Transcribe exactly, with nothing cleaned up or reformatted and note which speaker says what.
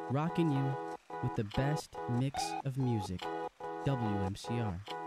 Speaker 1: rocking you with the best mix of music. W M C R.